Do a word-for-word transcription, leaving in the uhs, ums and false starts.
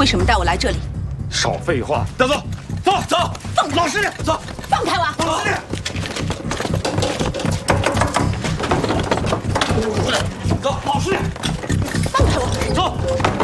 为什么带我来这里？ 少废话，带走，走走， 放开老实点，走， 放开我！ 老实点。走，老实点。 放开我！ 走。